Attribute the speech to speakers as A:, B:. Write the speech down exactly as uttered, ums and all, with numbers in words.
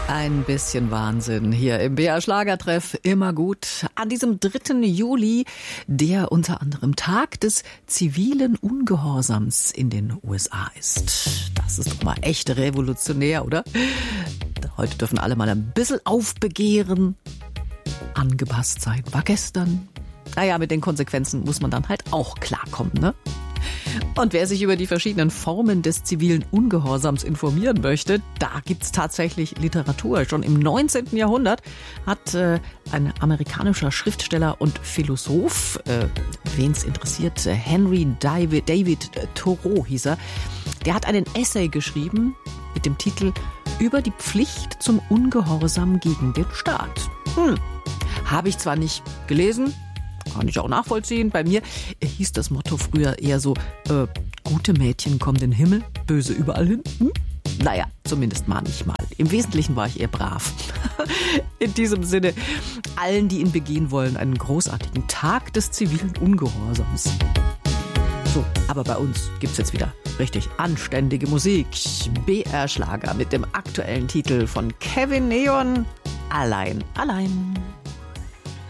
A: Ein bisschen Wahnsinn hier im B R Schlagertreff, immer gut. An diesem dritten Juli, der unter anderem Tag des zivilen Ungehorsams in den U S A ist. Das ist doch mal echt revolutionär, oder? Heute dürfen alle mal ein bisschen aufbegehren, angepasst sein. War gestern. Naja, mit den Konsequenzen muss man dann halt auch klarkommen, ne? Und wer sich über die verschiedenen Formen des zivilen Ungehorsams informieren möchte, da gibt's tatsächlich Literatur. Schon im neunzehnten Jahrhundert hat äh, ein amerikanischer Schriftsteller und Philosoph, äh, wen's interessiert, Henry David, David Thoreau hieß er, der hat einen Essay geschrieben mit dem Titel Über die Pflicht zum Ungehorsam gegen den Staat. Hm, habe ich zwar nicht gelesen, kann ich auch nachvollziehen. Bei mir hieß das Motto früher eher so, äh, gute Mädchen kommen in den Himmel, böse überall hin. Hm? Naja, zumindest manchmal. Im Wesentlichen war ich eher brav. In diesem Sinne, allen, die ihn begehen wollen, einen großartigen Tag des zivilen Ungehorsams. So, aber bei uns gibt's jetzt wieder richtig anständige Musik. B R Schlager mit dem aktuellen Titel von Kevin Neon, Allein, allein.